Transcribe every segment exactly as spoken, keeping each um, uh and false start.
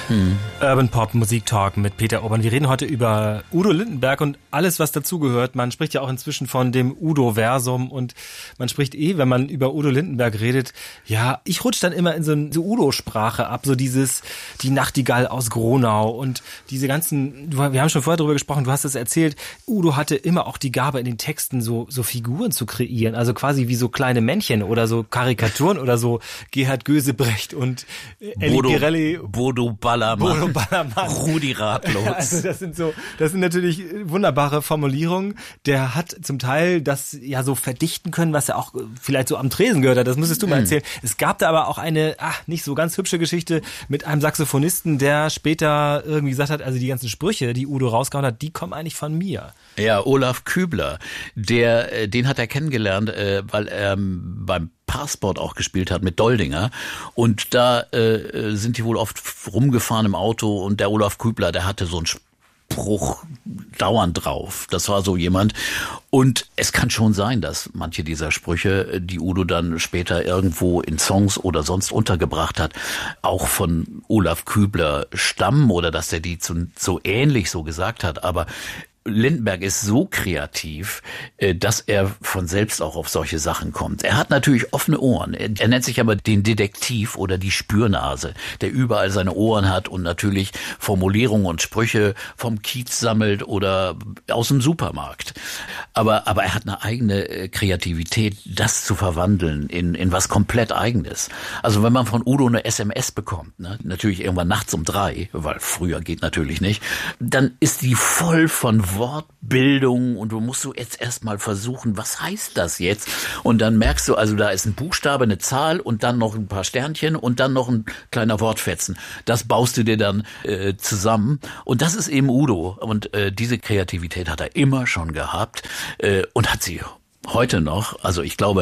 Hm. Urban Pop Musik Talk mit Peter Urban. Wir reden heute über Udo Lindenberg und alles, was dazugehört. Man spricht ja auch inzwischen von dem Udo-Versum und man spricht eh, wenn man über Udo Lindenberg redet, ja, ich rutsche dann immer in so eine so Udo-Sprache ab, so dieses, die Nachtigall aus Gronau und diese ganzen, wir haben schon vorher darüber gesprochen, du hast es erzählt, Udo hatte immer auch die Gabe in den Texten so, so Figuren zu kreieren, also quasi wie so kleine Männchen oder so Karikaturen oder so Gerhard Gösebrecht und Elli Bodo, Girelli. Bodo Ballermann. Bodo Ballermann. Rudi Radlos. Also das sind so, das sind natürlich wunderbare Formulierungen. Der hat zum Teil das ja so verdichten können, was er auch vielleicht so am Tresen gehört hat. Das müsstest du mal erzählen. Mhm. Es gab da aber auch eine, ach, nicht so ganz hübsche Geschichte mit einem Saxophonisten, der später irgendwie gesagt hat, also die ganzen Sprüche, die Udo rausgehauen hat, die kommen eigentlich von mir. Ja, Olaf Kübler, der, den hat er kennengelernt, weil er beim Passport auch gespielt hat mit Doldinger und da äh, sind die wohl oft rumgefahren im Auto und der Olaf Kübler, der hatte so einen Spruch dauernd drauf. Das war so jemand und es kann schon sein, dass manche dieser Sprüche, die Udo dann später irgendwo in Songs oder sonst untergebracht hat, auch von Olaf Kübler stammen oder dass er die so, so ähnlich so gesagt hat, aber Lindenberg ist so kreativ, dass er von selbst auch auf solche Sachen kommt. Er hat natürlich offene Ohren. Er nennt sich aber den Detektiv oder die Spürnase, der überall seine Ohren hat und natürlich Formulierungen und Sprüche vom Kiez sammelt oder aus dem Supermarkt. Aber, aber er hat eine eigene Kreativität, das zu verwandeln in, in was komplett Eigenes. Also wenn man von Udo eine S M S bekommt, ne, natürlich irgendwann nachts um drei, weil früher geht natürlich nicht, dann ist die voll von Wortbildung und du musst so jetzt erstmal versuchen, was heißt das jetzt? Und dann merkst du, also da ist ein Buchstabe, eine Zahl und dann noch ein paar Sternchen und dann noch ein kleiner Wortfetzen. Das baust du dir dann äh, zusammen und das ist eben Udo und äh, diese Kreativität hat er immer schon gehabt äh, und hat sie heute noch. Also ich glaube,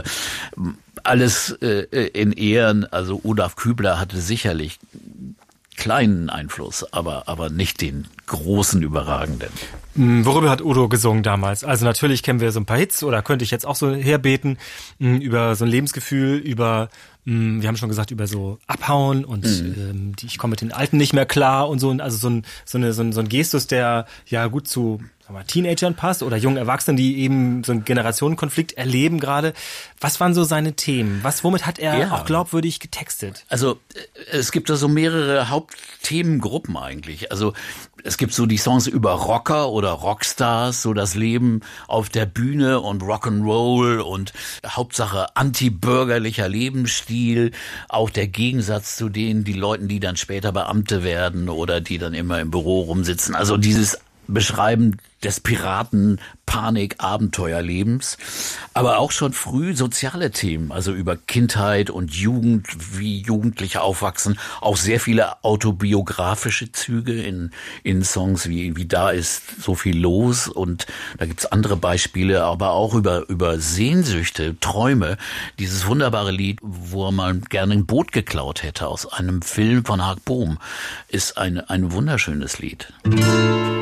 alles äh, in Ehren, also Olaf Kübler hatte sicherlich kleinen Einfluss, aber aber nicht den großen, überragenden. Worüber hat Udo gesungen damals? Also natürlich kennen wir so ein paar Hits oder könnte ich jetzt auch so herbeten über so ein Lebensgefühl, über, wir haben schon gesagt, über so Abhauen und mhm. ähm, die, ich komme mit den Alten nicht mehr klar und so, also so ein, so eine, so ein, so ein Gestus, der ja gut zu sagen wir mal, Teenagern passt oder jungen Erwachsenen, die eben so einen Generationenkonflikt erleben gerade. Was waren so seine Themen? Was, womit hat er ja. auch glaubwürdig getextet? Also es gibt da so mehrere Hauptthemengruppen eigentlich. Also es gibt so die Songs über Rocker oder Rockstars, so das Leben auf der Bühne und Rock'n'Roll und Hauptsache antibürgerlicher Lebensstil, auch der Gegensatz zu denen, die Leuten, die dann später Beamte werden oder die dann immer im Büro rumsitzen. Also dieses Beschreiben des Piraten, Panik, Abenteuerlebens, aber auch schon früh soziale Themen, also über Kindheit und Jugend, wie Jugendliche aufwachsen, auch sehr viele autobiografische Züge in in Songs wie wie da ist so viel los und da gibt's andere Beispiele, aber auch über über Sehnsüchte, Träume. Dieses wunderbare Lied, wo er mal gerne ein Boot geklaut hätte aus einem Film von Haag Bohm, ist ein ein wunderschönes Lied.